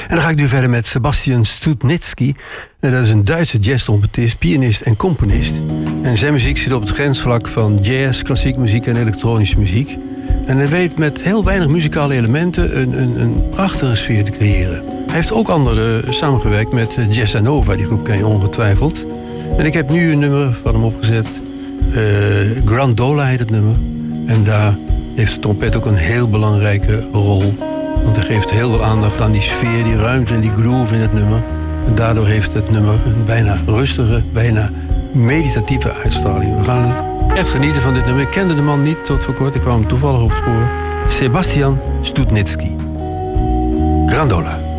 En dan ga ik nu verder met Sebastian Studnicki. Dat is een Duitse jazztrompetist, pianist en componist. En zijn muziek zit op het grensvlak van jazz, klassieke muziek en elektronische muziek. En hij weet met heel weinig muzikale elementen een prachtige sfeer te creëren. Hij heeft ook samengewerkt met Jazz Nova, die groep ken je ongetwijfeld. En ik heb nu een nummer van hem opgezet. Grandola heet het nummer. En daar heeft de trompet ook een heel belangrijke rol. Want hij geeft heel veel aandacht aan die sfeer, die ruimte en die groove in het nummer. En daardoor heeft het nummer een bijna rustige, bijna meditatieve uitstraling. We gaan echt genieten van dit nummer. Ik kende de man niet tot voor kort. Ik kwam hem toevallig op het spoor. Sebastian Studnicki. Grandola.